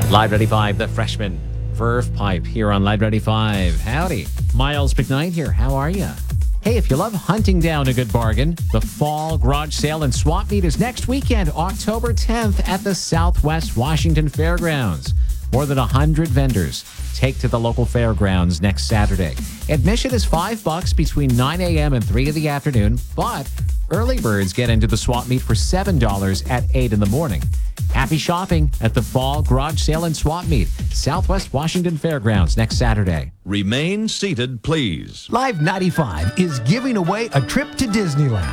Live 95, the freshman Verve Pipe here on Live 95. Howdy. Miles McKnight here. How are you? Hey, if you love hunting down a good bargain, the Fall Garage Sale and Swap Meet is next weekend, October 10th at the Southwest Washington Fairgrounds. More than 100 vendors take to the local fairgrounds next Saturday. Admission is $5 between 9 a.m. and 3 in the afternoon, but early birds get into the Swap Meet for $7 at 8 in the morning. Happy shopping at the Fall Garage Sale and Swap Meet, Southwest Washington Fairgrounds next Saturday. Remain seated, please. Live 95 is giving away a trip to Disneyland.